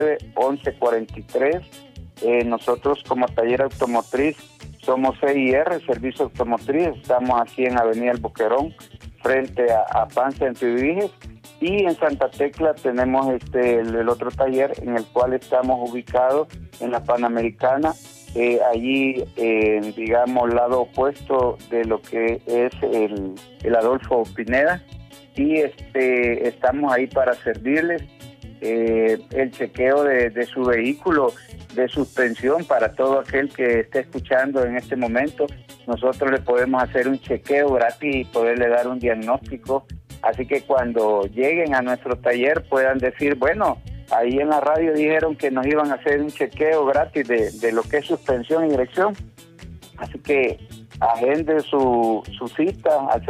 1143. Nosotros como taller automotriz somos CIR, Servicio Automotriz. Estamos aquí en Avenida El Boquerón, frente a Pance en Tubiges. Y en Santa Tecla tenemos el otro taller en el cual estamos ubicados en la Panamericana, allí digamos lado opuesto de lo que es el Adolfo Pineda, y estamos ahí para servirles el chequeo de su vehículo, de suspensión. Para todo aquel que esté escuchando en este momento, nosotros le podemos hacer un chequeo gratis y poderle dar un diagnóstico. Así que cuando lleguen a nuestro taller puedan decir, bueno, ahí en la radio dijeron que nos iban a hacer un chequeo gratis de lo que es suspensión y dirección. Así que agende su cita al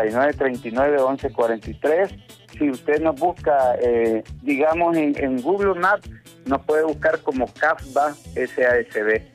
7939-1143. Si usted nos busca, digamos, en Google Maps, nos puede buscar como CASVA, SASB,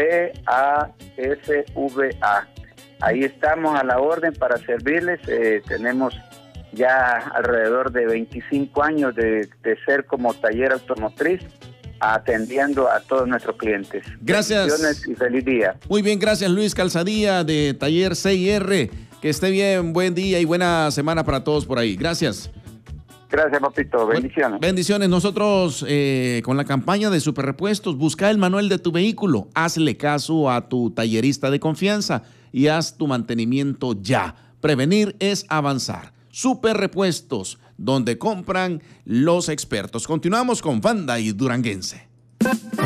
CASVA. Ahí estamos a la orden para servirles. Tenemos ya alrededor de 25 años de ser como taller automotriz, atendiendo a todos nuestros clientes. Gracias. Bendiciones y feliz día. Muy bien, gracias Luis Calzadilla de Taller CIR. Que esté bien, buen día y buena semana para todos por ahí. Gracias. Gracias, papito. Bendiciones. Bendiciones. Nosotros con la campaña de Superrepuestos, busca el manual de tu vehículo, hazle caso a tu tallerista de confianza y haz tu mantenimiento ya. Prevenir es avanzar. Superrepuestos, donde compran los expertos. Continuamos con Banda y Duranguense.